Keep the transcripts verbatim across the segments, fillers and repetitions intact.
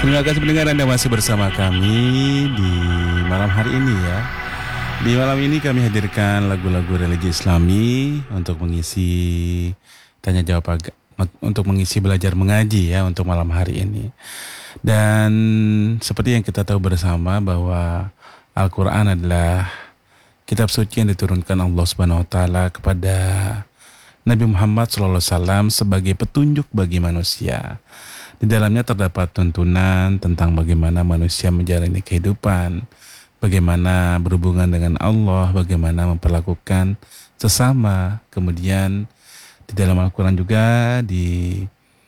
Terima kasih pendengar, Anda masih bersama kami di malam hari ini ya. Di malam ini kami hadirkan lagu-lagu religi Islami untuk mengisi tanya jawab agak, untuk mengisi belajar mengaji ya untuk malam hari ini. Dan seperti yang kita tahu bersama bahwa Al-Quran adalah kitab suci yang diturunkan Allah Subhanahu Wa Taala kepada Nabi Muhammad shallallahu alaihi wasallam sebagai petunjuk bagi manusia. Di dalamnya terdapat tuntunan tentang bagaimana manusia menjalani kehidupan, bagaimana berhubungan dengan Allah, bagaimana memperlakukan sesama. Kemudian di dalam Al-Quran juga di,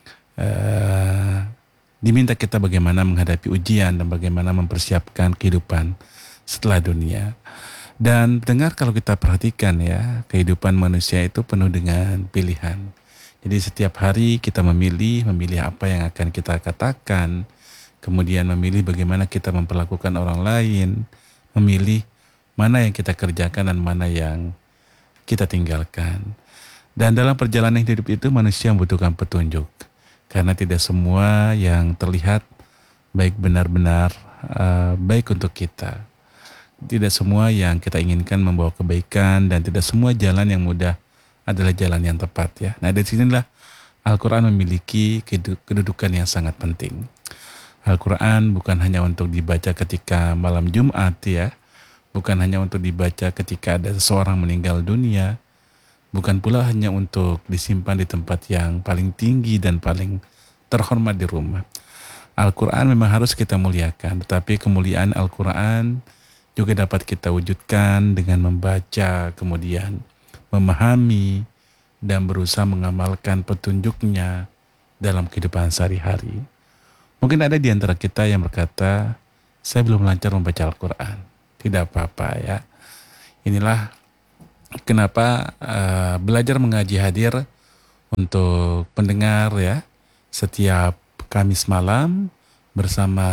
uh, diminta kita bagaimana menghadapi ujian dan bagaimana mempersiapkan kehidupan setelah dunia. Dan dengar, kalau kita perhatikan ya, kehidupan manusia itu penuh dengan pilihan. Jadi setiap hari kita memilih, memilih apa yang akan kita katakan, kemudian memilih bagaimana kita memperlakukan orang lain, memilih mana yang kita kerjakan dan mana yang kita tinggalkan. Dan dalam perjalanan hidup itu manusia membutuhkan petunjuk, karena tidak semua yang terlihat baik benar-benar uh, baik untuk kita. Tidak semua yang kita inginkan membawa kebaikan, dan tidak semua jalan yang mudah adalah jalan yang tepat ya. Nah, dari sinilah Al-Quran memiliki kedudukan yang sangat penting. Al-Quran bukan hanya untuk dibaca ketika malam Jumat ya, bukan hanya untuk dibaca ketika ada seseorang meninggal dunia, bukan pula hanya untuk disimpan di tempat yang paling tinggi dan paling terhormat di rumah. Al-Quran memang harus kita muliakan, tetapi kemuliaan Al-Quran juga dapat kita wujudkan dengan membaca, kemudian memahami dan berusaha mengamalkan petunjuknya dalam kehidupan sehari-hari. Mungkin ada di antara kita yang berkata, saya belum lancar membaca Al-Quran. Tidak apa-apa ya. Inilah kenapa uh, belajar mengaji hadir untuk pendengar ya, setiap Kamis malam bersama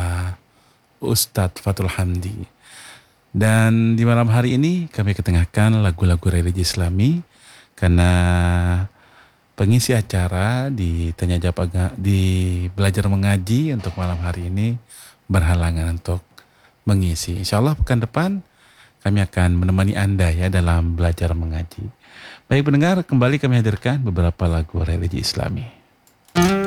Ustadz Fathul Hamdi. Dan di malam hari ini kami ketengahkan lagu-lagu religi Islami, karena pengisi acara di tanya jawab agak di belajar mengaji untuk malam hari ini berhalangan untuk mengisi. Insya Allah pekan depan kami akan menemani Anda ya dalam belajar mengaji. Baik pendengar, kembali kami hadirkan beberapa lagu religi Islami.